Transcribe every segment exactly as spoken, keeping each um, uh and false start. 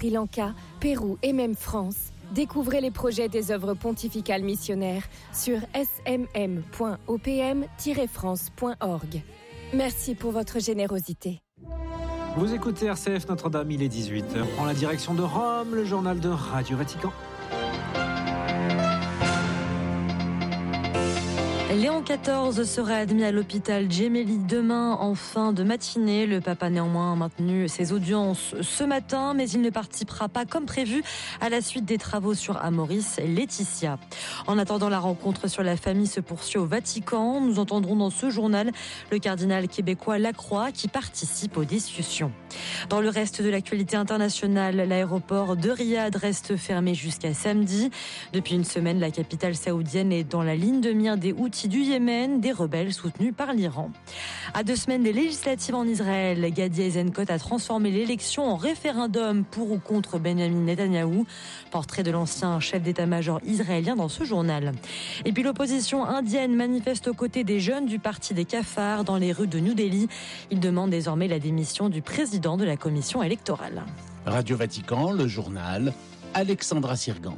Sri Lanka, Pérou et même France, découvrez les projets des œuvres pontificales missionnaires sur s m m point o p m tiret france point org. Merci pour votre générosité. Vous écoutez R C F Notre-Dame, il est dix-huit heures. Prend la direction de Rome, le journal de Radio Vatican. Léon quatorze sera admis à l'hôpital Gemelli demain en fin de matinée. Le pape a néanmoins maintenu ses audiences ce matin, mais il ne participera pas comme prévu à la suite des travaux sur Amoris Laetitia. En attendant, la rencontre sur la famille se poursuit au Vatican. Nous entendrons dans ce journal le cardinal québécois Lacroix qui participe aux discussions. Dans le reste de l'actualité internationale, l'aéroport de Riyad reste fermé jusqu'à samedi. Depuis une semaine, la capitale saoudienne est dans la ligne de mire des Houthis du Yémen, des rebelles soutenus par l'Iran. À deux semaines des législatives en Israël, Gadi Eisenkot a transformé l'élection en référendum pour ou contre Benjamin Netanyahou. Portrait de l'ancien chef d'état-major israélien dans ce journal. Et puis l'opposition indienne manifeste aux côtés des jeunes du parti des cafards dans les rues de New Delhi. Ils demandent désormais la démission du président de la commission électorale. Radio Vatican, le journal, Alexandra Sirgan.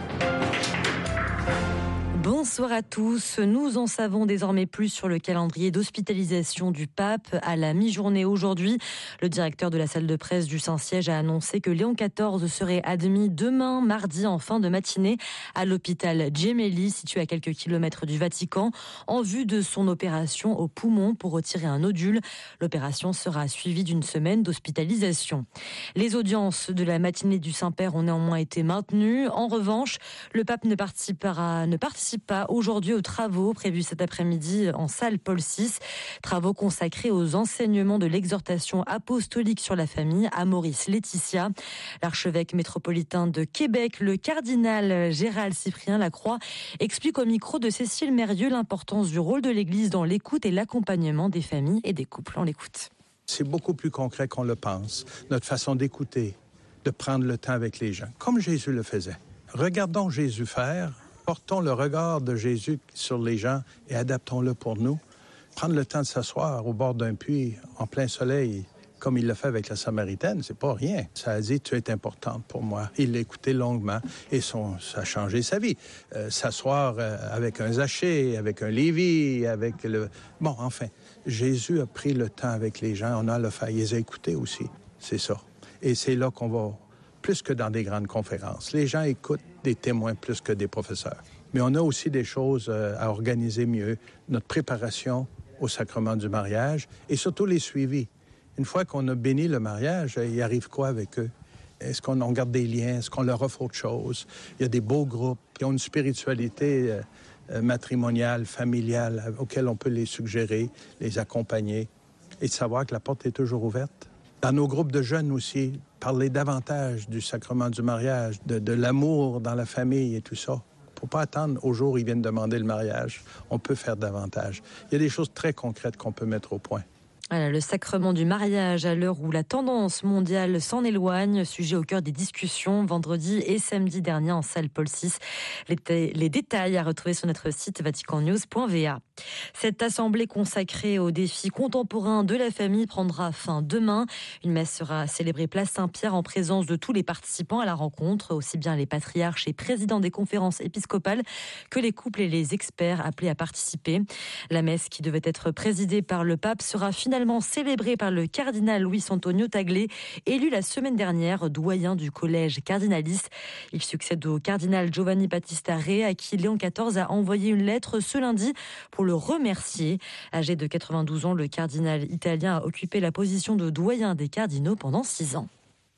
Bonsoir à tous. Nous en savons désormais plus sur le calendrier d'hospitalisation du pape. À la mi-journée aujourd'hui, le directeur de la salle de presse du Saint-Siège a annoncé que Léon quatorze serait admis demain, mardi, en fin de matinée, à l'hôpital Gemelli, situé à quelques kilomètres du Vatican, en vue de son opération au poumon pour retirer un nodule. L'opération sera suivie d'une semaine d'hospitalisation. Les audiences de la matinée du Saint-Père ont néanmoins été maintenues. En revanche, le pape ne participera, ne participe pas aujourd'hui aux travaux prévus cet après-midi en salle Paul six. Travaux consacrés aux enseignements de l'exhortation apostolique sur la famille Amoris Laetitia. L'archevêque métropolitain de Québec, le cardinal Gérald Cyprien Lacroix, explique au micro de Cécile Mérieux l'importance du rôle de l'Église dans l'écoute et l'accompagnement des familles et des couples. On l'écoute. C'est beaucoup plus concret qu'on le pense. Notre façon d'écouter, de prendre le temps avec les gens, comme Jésus le faisait. Regardons Jésus faire. Portons le regard de Jésus sur les gens et adaptons-le pour nous. Prendre le temps de s'asseoir au bord d'un puits en plein soleil, comme il l'a fait avec la Samaritaine, c'est pas rien. Ça a dit, tu es importante pour moi. Il l'a écouté longuement et son, ça a changé sa vie. Euh, s'asseoir euh, avec un Zachée, avec un Lévi, avec le... Bon, enfin, Jésus a pris le temps avec les gens. On a le fait. Il les a écoutés aussi. C'est ça. Et c'est là qu'on va... plus que dans des grandes conférences. Les gens écoutent des témoins plus que des professeurs. Mais on a aussi des choses à organiser mieux. Notre préparation au sacrement du mariage et surtout les suivis. Une fois qu'on a béni le mariage, il arrive quoi avec eux? Est-ce qu'on on garde des liens? Est-ce qu'on leur offre autre chose? Il y a des beaux groupes qui ont une spiritualité euh, matrimoniale, familiale, auquel on peut les suggérer, les accompagner et de savoir que la porte est toujours ouverte. Dans nos groupes de jeunes aussi, parler davantage du sacrement du mariage, de, de l'amour dans la famille et tout ça. Faut pas attendre au jour où ils viennent demander le mariage. On peut faire davantage. Il y a des choses très concrètes qu'on peut mettre au point. Voilà, le sacrement du mariage à l'heure où la tendance mondiale s'en éloigne, sujet au cœur des discussions vendredi et samedi dernier en salle Paul six. Les, t- les détails à retrouver sur notre site vatican news point v a. Cette assemblée consacrée aux défis contemporains de la famille prendra fin demain. Une messe sera célébrée place Saint-Pierre en présence de tous les participants à la rencontre, aussi bien les patriarches et présidents des conférences épiscopales que les couples et les experts appelés à participer. La messe, qui devait être présidée par le pape, sera finalement célébré par le cardinal Luis Antonio Tagle, élu la semaine dernière doyen du collège cardinaliste. Il succède au cardinal Giovanni Battista Re, à qui Léon quatorze a envoyé une lettre ce lundi pour le remercier. Âgé de quatre-vingt-douze ans, le cardinal italien a occupé la position de doyen des cardinaux pendant six ans.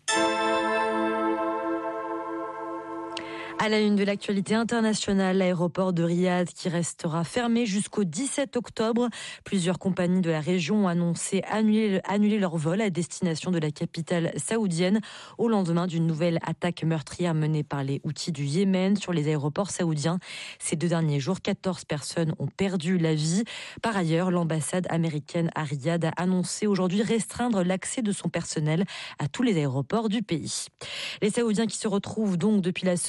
À la une de l'actualité internationale, l'aéroport de Riyad qui restera fermé jusqu'au dix-sept octobre. Plusieurs compagnies de la région ont annoncé annuler, annuler leur vol à destination de la capitale saoudienne au lendemain d'une nouvelle attaque meurtrière menée par les Houthis du Yémen sur les aéroports saoudiens. Ces deux derniers jours, quatorze personnes ont perdu la vie. Par ailleurs, l'ambassade américaine à Riyad a annoncé aujourd'hui restreindre l'accès de son personnel à tous les aéroports du pays. Les Saoudiens qui se retrouvent donc depuis la semaine dernière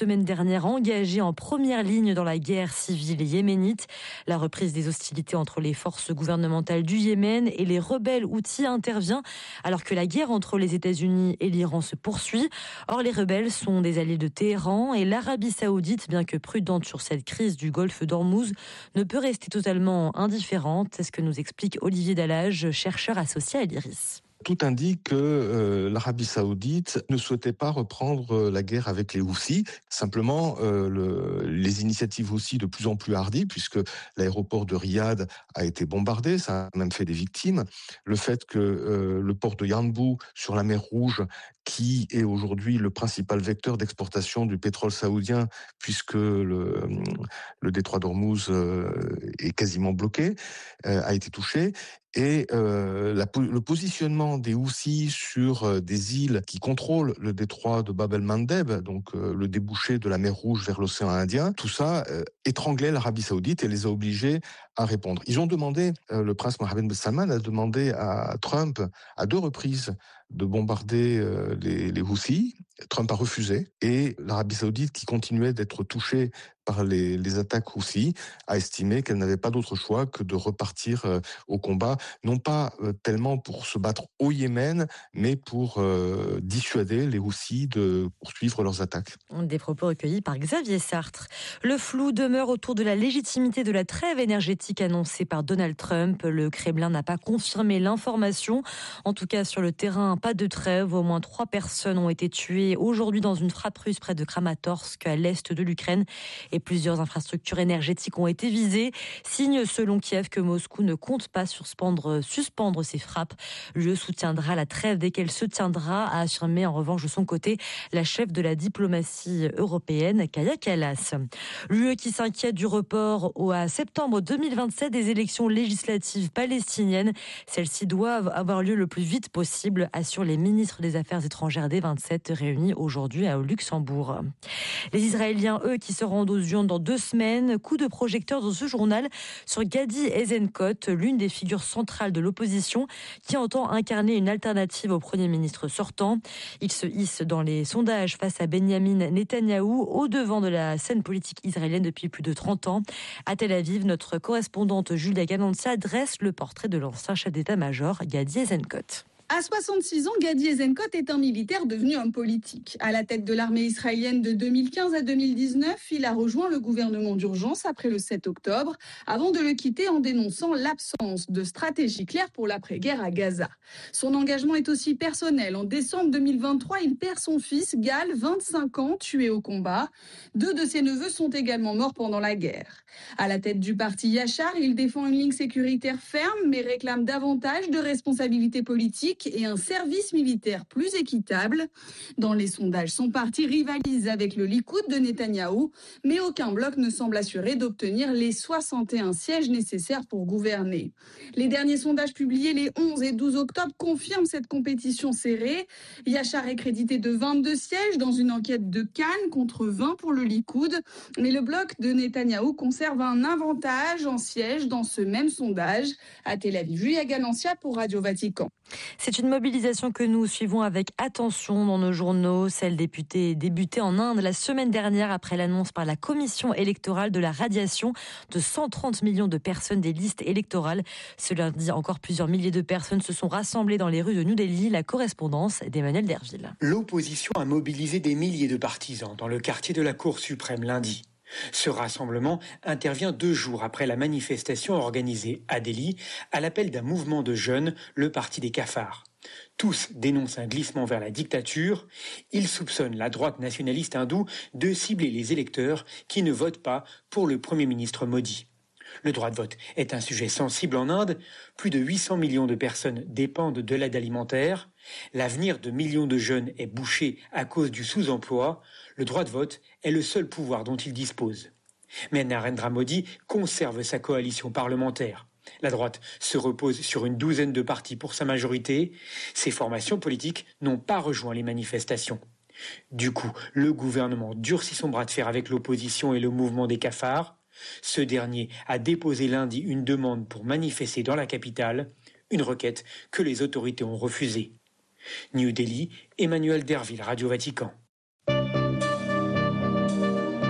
dernière engagée en première ligne dans la guerre civile yéménite. La reprise des hostilités entre les forces gouvernementales du Yémen et les rebelles houthis intervient alors que la guerre entre les États-Unis et l'Iran se poursuit. Or, les rebelles sont des alliés de Téhéran et l'Arabie saoudite, bien que prudente sur cette crise du golfe d'Ormuz, ne peut rester totalement indifférente. C'est ce que nous explique Olivier Dallage, chercheur associé à l'IRIS. Tout indique que euh, l'Arabie saoudite ne souhaitait pas reprendre la guerre avec les Houthis. Simplement, euh, le, les initiatives Houthis de plus en plus hardies, puisque l'aéroport de Riyad a été bombardé, ça a même fait des victimes. Le fait que euh, le port de Yanbu sur la mer Rouge, qui est aujourd'hui le principal vecteur d'exportation du pétrole saoudien, puisque le, le détroit d'Ormuz euh, est quasiment bloqué, euh, a été touché. Et euh, la, le positionnement des Houthis sur euh, des îles qui contrôlent le détroit de Bab el-Mandeb, donc euh, le débouché de la mer Rouge vers l'océan Indien, tout ça euh, étranglait l'Arabie saoudite et les a obligés à répondre. Ils ont demandé, euh, le prince Mohammed ben Salman a demandé à Trump à deux reprises de bombarder euh, les, les Houthis. Trump a refusé et l'Arabie saoudite, qui continuait d'être touchée par les, les attaques Houthis, a estimé qu'elle n'avait pas d'autre choix que de repartir euh, au combat, non pas euh, tellement pour se battre au Yémen, mais pour euh, dissuader les Houthis de poursuivre leurs attaques. Des propos recueillis par Xavier Sartre. Le flou demeure autour de la légitimité de la trêve énergétique annoncée par Donald Trump. Le Kremlin n'a pas confirmé l'information. En tout cas, sur le terrain, pas de trêve. Au moins trois personnes ont été tuées aujourd'hui dans une frappe russe près de Kramatorsk, à l'est de l'Ukraine. Et plusieurs infrastructures énergétiques ont été visées. Signe, selon Kiev, que Moscou ne compte pas suspendre, suspendre ses frappes. L'U E soutiendra la trêve dès qu'elle se tiendra, a affirmé en revanche de son côté la chef de la diplomatie européenne, Kaja Kallas. L'U E qui s'inquiète du report au, à septembre deux mille vingt-sept des élections législatives palestiniennes. Celles-ci doivent avoir lieu le plus vite possible, assurent les ministres des Affaires étrangères des vingt-sept réunis aujourd'hui au Luxembourg. Les Israéliens, eux, qui se rendent aux urnes dans deux semaines. Coup de projecteur dans ce journal sur Gadi Eisenkot, l'une des figures centrales de l'opposition, qui entend incarner une alternative au Premier ministre sortant. Il se hisse dans les sondages face à Benyamin Netanyahou, au devant de la scène politique israélienne depuis plus de trente ans. À Tel Aviv, notre correspondante Julia Galancia dresse le portrait de l'ancien chef d'état-major Gadi Eisenkot. À soixante-six ans, Gadi Eisenkot est un militaire devenu homme politique. À la tête de l'armée israélienne de deux mille quinze à deux mille dix-neuf, il a rejoint le gouvernement d'urgence après le sept octobre, avant de le quitter en dénonçant l'absence de stratégie claire pour l'après-guerre à Gaza. Son engagement est aussi personnel. En décembre deux mille vingt-trois, il perd son fils, Gal, vingt-cinq ans, tué au combat. Deux de ses neveux sont également morts pendant la guerre. À la tête du parti Yachar, il défend une ligne sécuritaire ferme, mais réclame davantage de responsabilités politiques et un service militaire plus équitable. Dans les sondages, son parti rivalise avec le Likoud de Netanyahou, mais aucun bloc ne semble assuré d'obtenir les soixante et un sièges nécessaires pour gouverner. Les derniers sondages publiés les onze et douze octobre confirment cette compétition serrée. Yachar est crédité de vingt-deux sièges dans une enquête de Cannes contre vingt pour le Likoud, mais le bloc de Netanyahou conserve un avantage en sièges dans ce même sondage. À Tel Aviv, Julia Galancia pour Radio Vatican. C'est une mobilisation que nous suivons avec attention dans nos journaux. Celle débutée, débutée en Inde la semaine dernière après l'annonce par la commission électorale de la radiation de cent trente millions de personnes des listes électorales. Ce lundi, encore plusieurs milliers de personnes se sont rassemblées dans les rues de New Delhi. La correspondance d'Emmanuel Derville. L'opposition a mobilisé des milliers de partisans dans le quartier de la Cour suprême lundi. Ce rassemblement intervient deux jours après la manifestation organisée à Delhi à l'appel d'un mouvement de jeunes, le Parti des cafards. Tous dénoncent un glissement vers la dictature. Ils soupçonnent la droite nationaliste hindoue de cibler les électeurs qui ne votent pas pour le Premier ministre Modi. Le droit de vote est un sujet sensible en Inde. Plus de huit cents millions de personnes dépendent de l'aide alimentaire. L'avenir de millions de jeunes est bouché à cause du sous-emploi. Le droit de vote est le seul pouvoir dont il dispose. Mais Narendra Modi conserve sa coalition parlementaire. La droite se repose sur une douzaine de partis pour sa majorité. Ces formations politiques n'ont pas rejoint les manifestations. Du coup, le gouvernement durcit son bras de fer avec l'opposition et le mouvement des cafards. Ce dernier a déposé lundi une demande pour manifester dans la capitale, une requête que les autorités ont refusée. New Delhi, Emmanuel Derville, Radio Vatican.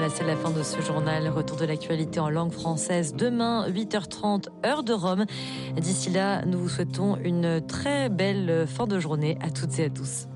Voilà, c'est la fin de ce journal. Retour de l'actualité en langue française demain, huit heures trente, heure de Rome. D'ici là, nous vous souhaitons une très belle fin de journée à toutes et à tous.